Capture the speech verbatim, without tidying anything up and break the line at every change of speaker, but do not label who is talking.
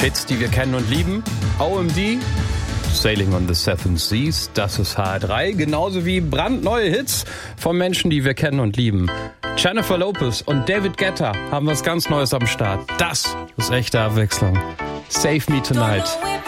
Hits, die wir kennen und lieben. O M D, Sailing on the Seven Seas, das ist H R drei. Genauso wie brandneue Hits von Menschen, die wir kennen und lieben. Jennifer Lopez und David Guetta haben was ganz Neues am Start. Das ist echte Abwechslung. Save Me Tonight.